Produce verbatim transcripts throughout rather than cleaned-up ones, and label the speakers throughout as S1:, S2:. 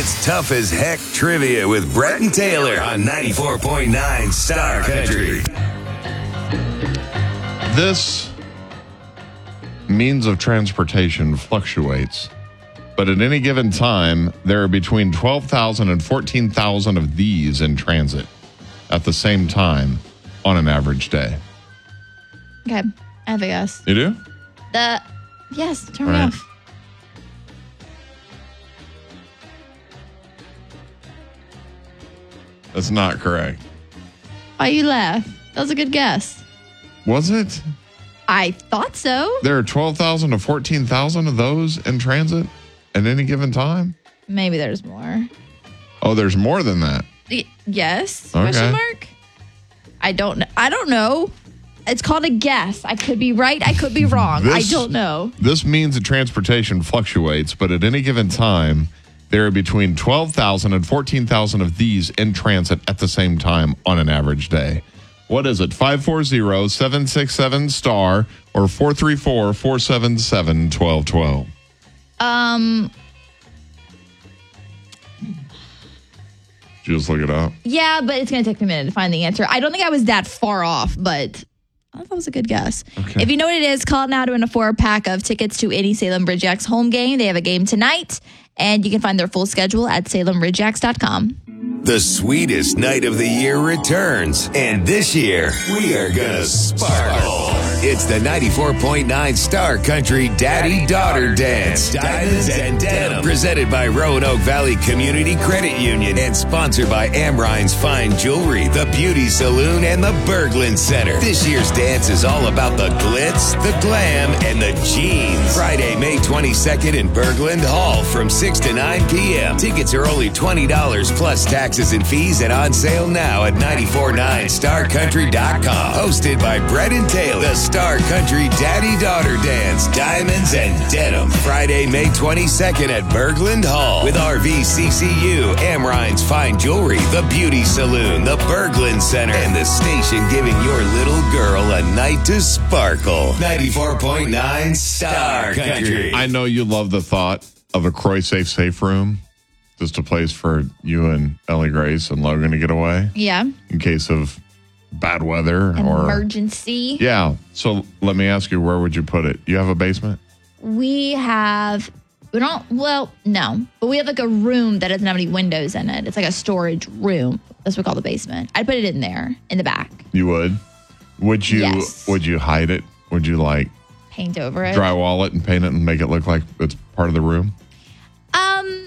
S1: It's Tough as Heck Trivia with Brett and Taylor on ninety-four point nine Star Country.
S2: This means of transportation fluctuates, but at any given time, there are between twelve thousand and fourteen thousand of these in transit at the same time on an average day.
S3: Okay, I have a guess.
S2: You do?
S3: The Yes, turn
S2: All
S3: it
S2: right.
S3: off.
S2: That's not correct.
S3: Why you laugh? That was a good guess.
S2: Was it?
S3: I thought so.
S2: There are twelve thousand to fourteen thousand of those in transit at any given time?
S3: Maybe there's more.
S2: Oh, there's more than that.
S3: Y- yes?
S2: Okay.
S3: Question mark? I don't know. I don't know. It's called a guess. I could be right. I could be wrong.
S2: This-
S3: I don't know.
S2: This means that transportation fluctuates, but at any given time, there are between twelve thousand and fourteen thousand of these in transit at the same time on an average day. What is it? five four zero, seven six seven, STAR or four three four, four seven seven, one two one two.
S3: Um.
S2: Did you just look it up?
S3: Yeah, but it's going to take me a minute to find the answer. I don't think I was that far off, but I thought that was a good guess.
S2: Okay.
S3: If you know what it is, call now to win a four-pack of tickets to any Salem Bridgeax home game. They have a game tonight, and you can find their full schedule at salem ridgeax dot com.
S1: The sweetest night of the year returns, and this year we are gonna sparkle. It's the ninety-four point nine Star Country Daddy-Daughter Dance, Diamonds and Denim, presented by Roanoke Valley Community Credit Union and sponsored by Amrine's Fine Jewelry, the Beauty Saloon, and the Berglund Center. This year's dance is all about the glitz, the glam, and the jeans. Friday, May twenty-second in Berglund Hall from six to nine p.m. Tickets are only twenty dollars plus taxes and fees and on sale now at nine four nine star country dot com. Hosted by Brett and Taylor. The Star Country Daddy-Daughter Dance, Diamonds and Denim. Friday, May twenty-second at Berglund Hall with R V C C U, Amrine's Fine Jewelry, the Beauty Saloon, the Berglund Center, and the station giving your little girl a night to sparkle. ninety-four point nine Star Country.
S2: I know you love the thought of a Croy Safe safe room. Just a place for you and Ellie Grace and Logan to get away
S3: Yeah.
S2: in case of bad weather or
S3: Emergency.
S2: yeah. So let me ask you, where would you put it? You have a basement?
S3: We have, we don't, well, no, but we have like a room that doesn't have any windows in it. It's like a storage room. That's what we call the basement. I'd put it in there in the back.
S2: You would? Would you?
S3: Yes.
S2: Would you hide it? Would you like
S3: Paint over it.
S2: drywall it and paint it and make it look like it's part of the room?
S3: Um,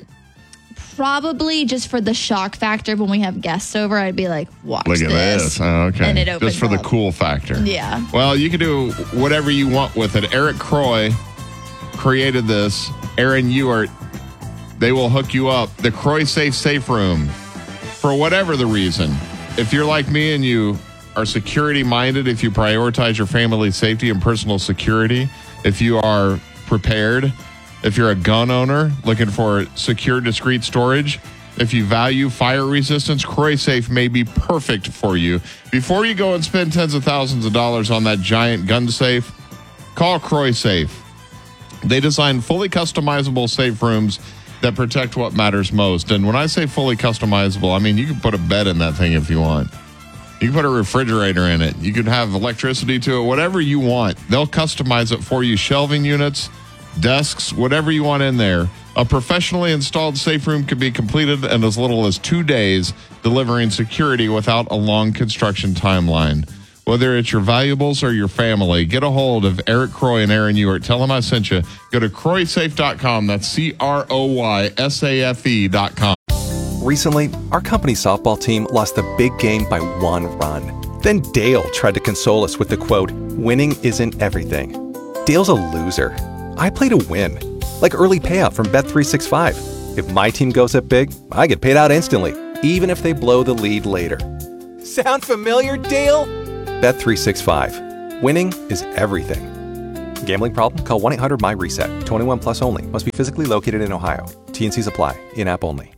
S3: probably just for the shock factor when we have guests over. I'd be like, watch
S2: Look at
S3: this.
S2: this. Oh, okay.
S3: And it opens
S2: Just for the
S3: up.
S2: cool factor.
S3: Yeah.
S2: Well, you can do whatever you want with it. Eric Croy created this. Aaron Ewart, they will hook you up. The Croy Safe Safe Room, for whatever the reason. If you're like me and you are security minded, if you prioritize your family's safety and personal security, if you are prepared, if you're a gun owner looking for secure, discreet storage, if you value fire resistance, Croy Safe may be perfect for you. Before you go and spend tens of thousands of dollars on that giant gun safe, call Croy Safe. They design fully customizable safe rooms that protect what matters most. And when I say fully customizable, I mean you can put a bed in that thing if you want. You can put a refrigerator in it. You can have electricity to it, whatever you want. They'll customize it for you. Shelving units, desks, whatever you want in there. A professionally installed safe room can be completed in as little as two days, delivering security without a long construction timeline. Whether it's your valuables or your family, get a hold of Eric Croy and Aaron Ewart. Tell them I sent you. Go to croy safe dot com. That's C R O Y S A F E dot com.
S4: Recently, our company softball team lost the big game by one run. Then Dale tried to console us with the quote, "Winning isn't everything." Dale's a loser. I play to win, like early payout from Bet three sixty-five. If my team goes up big, I get paid out instantly, even if they blow the lead later. Sound familiar, Dale? Bet three sixty-five. Winning is everything. Gambling problem? Call one eight hundred M Y RESET. twenty-one plus only. Must be physically located in Ohio. T and C's apply. In-app only.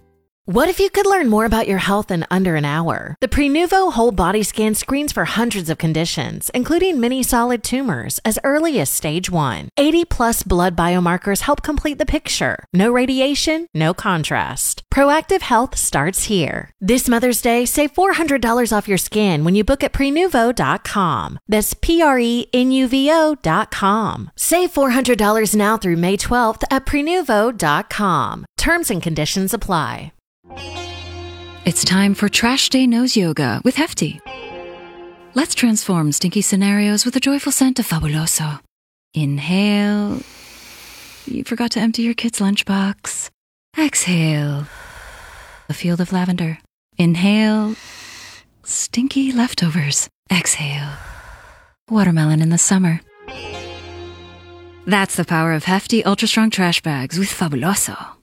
S5: What if you could learn more about your health in under an hour? The Prenuvo Whole Body Scan screens for hundreds of conditions, including many solid tumors, as early as stage one. eighty plus blood biomarkers help complete the picture. No radiation, no contrast. Proactive health starts here. This Mother's Day, save four hundred dollars off your scan when you book at prenuvo dot com. That's P R E N U V O dot com. Save four hundred dollars now through May twelfth at prenuvo dot com. Terms and conditions apply.
S6: It's time for Trash Day Nose Yoga with Hefty. Let's transform stinky scenarios with the joyful scent of Fabuloso. Inhale. You forgot to empty your kid's lunchbox. Exhale. A field of lavender. Inhale. Stinky leftovers. Exhale. Watermelon in the summer. That's the power of Hefty Ultra Strong Trash Bags with Fabuloso.